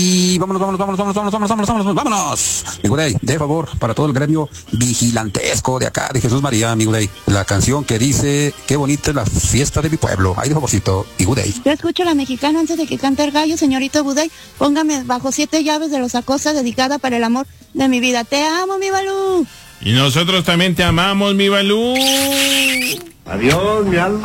Y vámonos. Mi Gudey, de favor, para todo el gremio vigilantesco de acá, de Jesús María, mi Gudey. La canción que dice, qué bonita es la fiesta de mi pueblo. Ahí de favorcito, mi Gudey. Yo escucho a la mexicana antes de que cante el gallo, señorito Budey. Póngame bajo 7 llaves de los Acosta, dedicada para el amor de mi vida. Te amo, mi Balú. Y nosotros también te amamos, mi Balú. Adiós, mi alma.